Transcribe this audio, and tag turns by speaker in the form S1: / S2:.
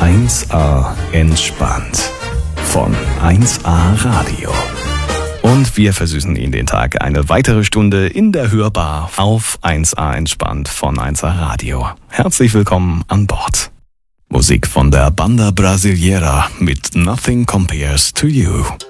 S1: 1A entspannt von 1A Radio. Und wir versüßen Ihnen den Tag eine weitere Stunde in der Hörbar auf 1A entspannt von 1A Radio. Herzlich willkommen an Bord. Musik von der Banda Brasileira mit Nothing Compares to You.